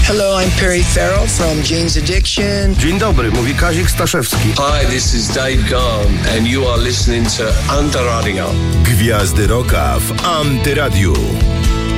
Hello, I'm Perry Farrell from Jane's Addiction. Dzień dobry, mówi Kazik Staszewski. Hi, this is Dave Gahan and you are listening to Antyradio. Gwiazdy Rocka w Antyradiu.